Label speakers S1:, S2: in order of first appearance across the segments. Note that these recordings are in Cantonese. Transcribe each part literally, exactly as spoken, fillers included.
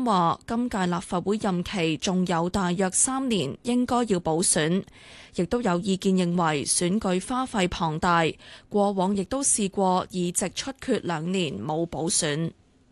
S1: 森話，今屆立法會任期仲有大約三年，應該要補選。亦都有意見認為選舉花費龐大，過往亦都試過議席出缺兩年冇補選。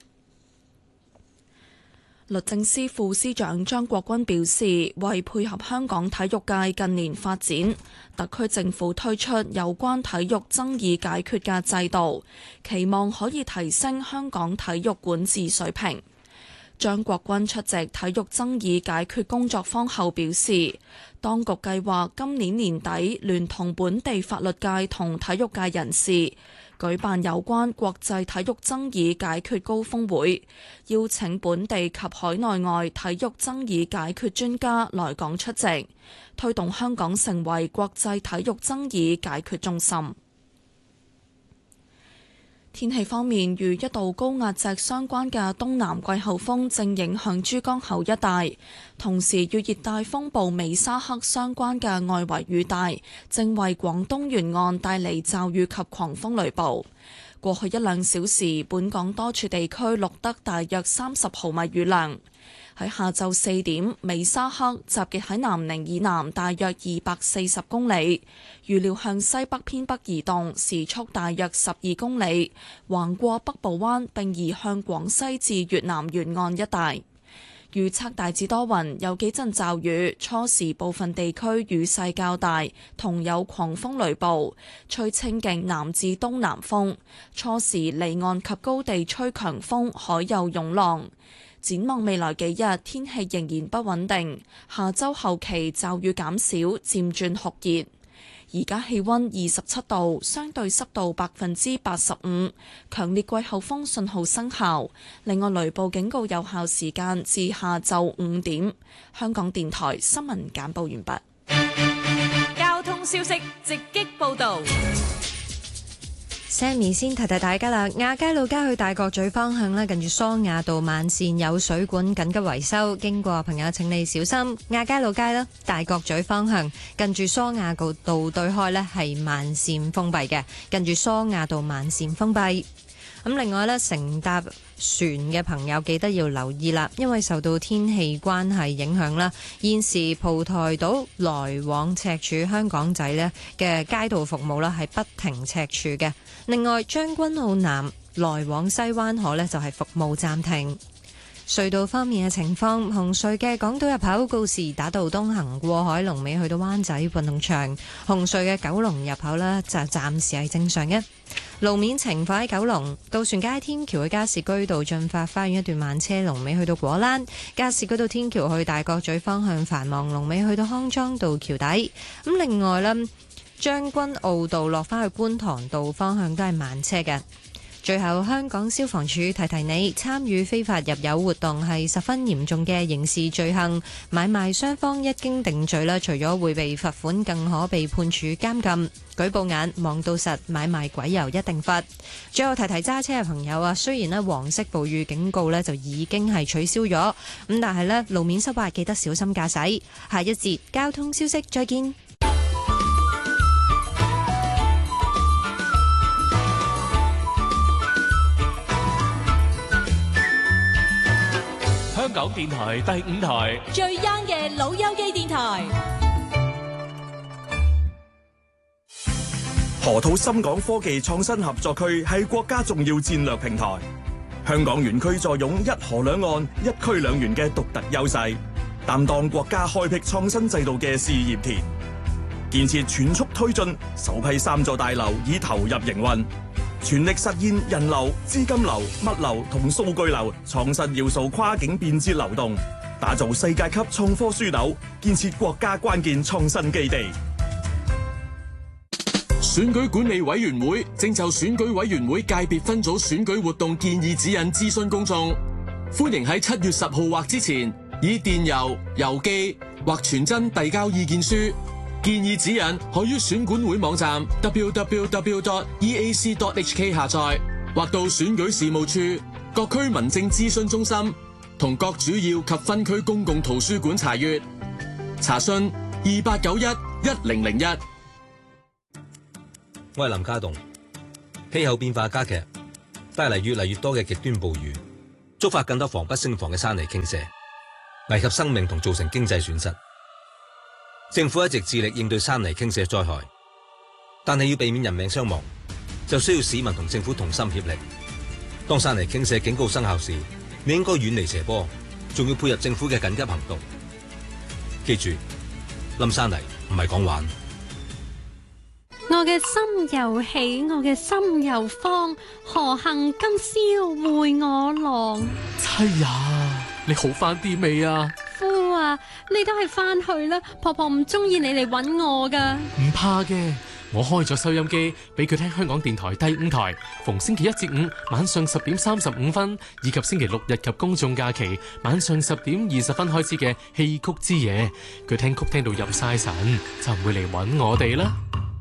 S1: 律政司副司長張國鈞表示，為配合香港體育界近年發展，特區政府推出有關體育爭議解決嘅制度，期望可以提升香港體育管治水平。張國鈞出席體育爭議解決工作坊後表示，當局計劃今年年底聯同本地法律界同體育界人士舉辦有關國際體育爭議解決高峰會，邀請本地及海內外體育爭議解決專家來港出席，推動香港成為國際體育爭議解決中心。天氣方面，與一道高壓脊相關嘅東南季候風正影響珠江口一帶，同時與熱帶風暴美沙克相關嘅外圍雨帶正為廣東沿岸帶嚟驟雨及狂風雷暴。過去一兩小時，本港多處地區錄得大約三十毫米雨量。喺下晝四點，美沙克集結喺南寧以南大約二百四十公里，預料向西北偏北移動，時速大約十二公里，橫過北部灣並移向廣西至越南沿岸一帶。預測大致多雲，有幾陣驟雨，初時部分地區雨勢較大，同有狂風雷暴，吹清勁南至東南風，初時離岸及高地吹強風，海有湧浪。展望未來幾日，天氣仍然不穩定，下週後期驟雨減少，漸轉酷熱。而家氣溫二十七度，相對濕度百分之八十五，強烈季候風信號生效。另外，雷暴警告有效時間至下晝五點。香港電台新聞簡報完畢。
S2: 交通消息直擊報導。
S3: Sammy 先提提大家啦，亞皆老街去大角咀方向咧，近住梳亞道慢線有水管緊急維修，經過朋友請你小心。亞皆老街啦，大角咀方向近住梳亞道對開咧係慢線封閉嘅，近住梳亞道慢線封閉。咁另外咧，乘搭船嘅朋友記得要留意啦，因為受到天氣關係影響啦，現時蒲台島來往赤柱香港仔咧嘅街道服務啦係不停赤柱嘅。另外，將軍澳南來往西灣河呢就係服務暫停。隧道方面嘅情況，紅隧嘅港島入口告士打道東行過海龍尾去到灣仔運動場，紅隧嘅九龍入口呢就暫時係正常嘅。路面情況喺九龍渡船街天橋嘅加士居道進發花園一段慢車龍尾去到果欄，加士居道天橋去大角咀方向繁忙龍尾去到康莊道橋底。咁另外呢，將軍澳道落返去觀塘道方向都係慢車嘅。最後，香港消防處提提你，參與非法入油活動係十分嚴重嘅刑事罪行，買賣雙方一經定罪啦，除咗會被罰款，更可被判處監禁。舉報眼望到實，買賣鬼油一定罰。最後提提揸車嘅朋友啊，雖然呢黃色暴雨警告呢就已經係取消咗，咁但係呢路面濕滑，記得小心駕駛。下一節交通消息，再見。
S4: 香港電台第五台
S2: 最 young 嘅老友記電台。
S5: 河套深港科技創新合作區係國家重要戰略平台，香港園區坐擁一河兩岸、一區兩園嘅獨特優勢，擔當國家開闢創新制度嘅試驗田。建設全速推進，首批三座大樓已投入營運，全力實現人流、資金流、物流同數據流創新要素跨境便捷流動，打造世界級創科樞紐，建設國家關鍵創新基地。
S6: 選舉管理委員會正就選舉委員會界別分組選舉活動建議指引諮詢公眾，歡迎喺七月十號或之前以電郵、郵寄或傳真遞交意見書。建議指引可於選管會網站 double-u double-u double-u dot e a c dot h k 下載，或到選舉事務處、各區民政諮詢中心同各主要及分區公共圖書館查閱。查詢二八九一一零零一。
S7: 我係林家棟。氣候變化加劇，帶嚟越嚟越多嘅極端暴雨。 觸發更多防不勝防嘅山泥傾瀉，危及生命同造成經濟損失。政府一直致力應對山泥傾瀉災害，但係要避免人命傷亡，就需要市民同政府同心協力。當山泥傾瀉警告生效時，你應該遠離斜坡，仲要配合政府嘅緊急行動。記住，冧山泥唔係講玩。
S8: 我嘅心又喜，我嘅心又慌，何幸今宵會我郎？
S4: 妻呀，你好翻啲未啊？
S8: 夫啊，你都係翻去啦，婆婆唔中意你嚟搵我噶。
S4: 唔怕嘅，我開咗收音機俾佢聽香港電台第五台，逢星期一至五晚上十點三十五分，以及星期六日及公眾假期晚上十點二十分開始嘅戲曲之夜，佢聽曲聽到入晒神，就唔會嚟搵我哋啦。